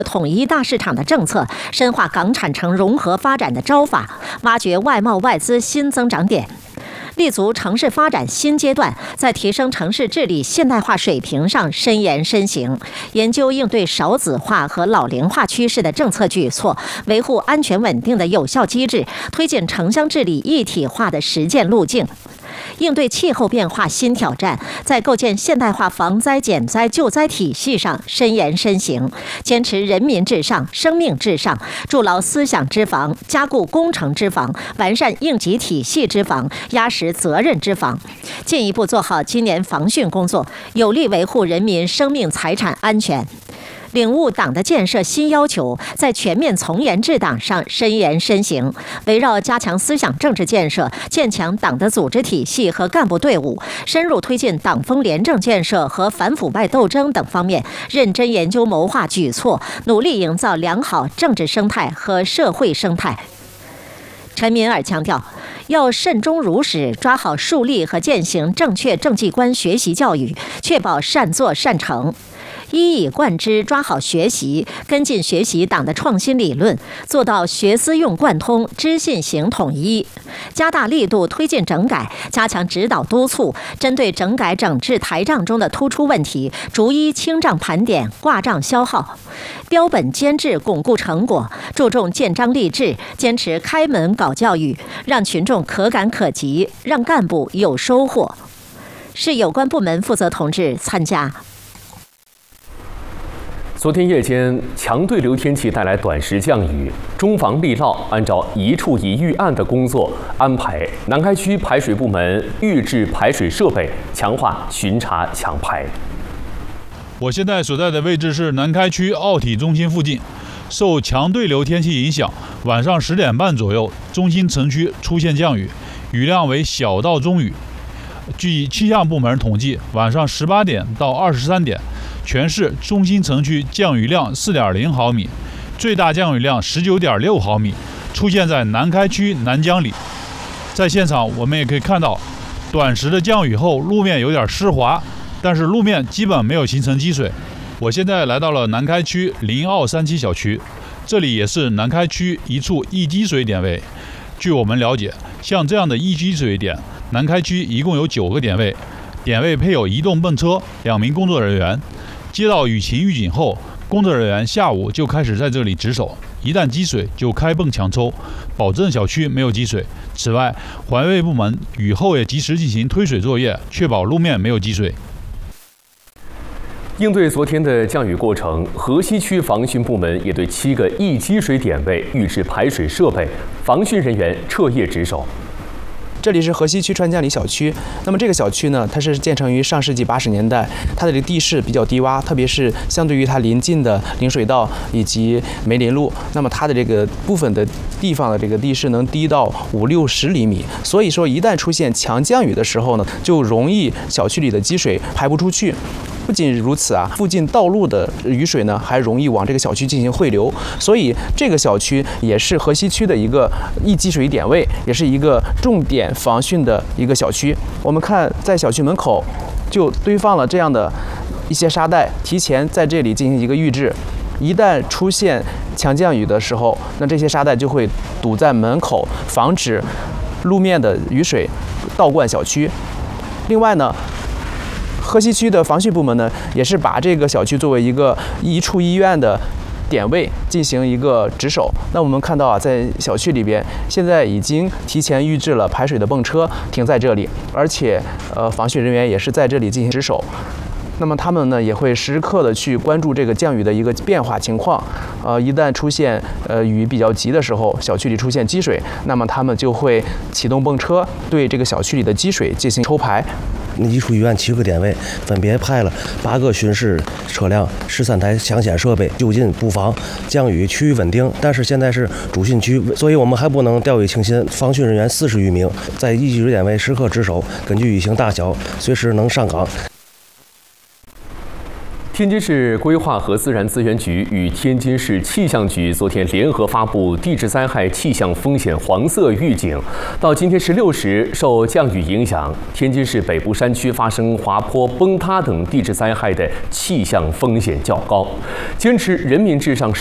统一大市场的政策，深化港产城融合发展的招法，挖掘外贸外资新增长点。立足城市发展新阶段，在提升城市治理现代化水平上深研深行，研究应对少子化和老龄化趋势的政策举措，维护安全稳定的有效机制，推进城乡治理一体化的实践路径。应对气候变化新挑战，在构建现代化防灾减灾救灾体系上深研深行，坚持人民至上、生命至上，筑牢思想之防，加固工程之防，完善应急体系之防，压实责任之防，进一步做好今年防汛工作，有力维护人民生命财产安全。领悟党的建设新要求，在全面从严治党上深研深行，围绕加强思想政治建设、建强党的组织体系和干部队伍，深入推进党风廉政建设和反腐败斗争等方面，认真研究谋划举措，努力营造良好政治生态和社会生态。陈敏尔强调，要慎终如始，抓好树立和践行正确政绩观学习教育，确保善作善成。一以贯之，抓好学习，跟进学习党的创新理论，做到学思用贯通、知信行统一。加大力度推进整改，加强指导督促，针对整改整治台账中的突出问题，逐一清账盘点、挂账消耗，标本兼治，巩固成果，注重建章立制，坚持开门搞教育，让群众可感可及，让干部有收获。市有关部门负责同志参加。 昨天夜间，强对流天气带来短时降雨。中防力涝按照一处一预案的工作安排，南开区排水部门预制排水设备，强化巡查抢排。 我现在所在的位置是南开区奥体中心附近，受强对流天气影响，晚上10点半左右，中心城区出现降雨，雨量为小到中雨。据气象部门统计，晚上18点到23点。全市中心城区降雨量4.0毫米，最大降雨量19.6毫米，出现在南开区南江里。在现场我们也可以看到，短时的降雨后路面有点湿滑，但是路面基本没有形成积水。我现在来到了南开区临奥3期小区，这里也是南开区一处易积水点位。据我们了解，像这样的易积水点，南开区一共有9个点位，点位配有移动泵车2名工作人员。接到雨情预警后，工作人员下午就开始在这里值守，一旦积水就开泵强抽，保证小区没有积水。此外，环卫部门雨后也及时进行推水作业，确保路面没有积水。 应对昨天的降雨过程，河西区防汛部门也对7个易积水点位预制排水设备，防汛人员彻夜值守。 这里是河西区川江里小区。那么这个小区呢，它是建成于上世纪80年代，它的这个地势比较低洼，特别是相对于它临近的临水道以及梅林路，那么它的这个部分的地方的这个地势能低到50-60厘米，所以说一旦出现强降雨的时候呢，就容易小区里的积水排不出去。不仅如此啊，附近道路的雨水呢，还容易往这个小区进行汇流，所以这个小区也是河西区的一个易积水点位，也是一个重点防汛的一个小区。我们看在小区门口就堆放了这样的一些沙袋，提前在这里进行一个预制。一旦出现强降雨的时候，那这些沙袋就会堵在门口，防止路面的雨水倒灌小区。另外呢，河西区的防汛部门呢，也是把这个小区作为一个一处医院的点位进行一个值守。那我们看到啊，在小区里边，现在已经提前预制了排水的泵车停在这里，而且防汛人员也是在这里进行值守。那么他们呢，也会时刻的去关注这个降雨的一个变化情况。一旦出现雨比较急的时候，小区里出现积水，那么他们就会启动泵车对这个小区里的积水进行抽排。 一处医院7个点位，分别派了8个巡视车辆、13台抢险设备，就近布防降雨，区域稳定。但是现在是主汛区，所以我们还不能掉以轻心。防汛人员40余名，在易积水点位时刻值守，根据雨情大小，随时能上岗。 天津市规划和自然资源局与天津市气象局昨天联合发布地质灾害气象风险黄色预警。到今天16时，受降雨影响，天津市北部山区发生滑坡、崩塌等地质灾害的气象风险较高。坚持人民至上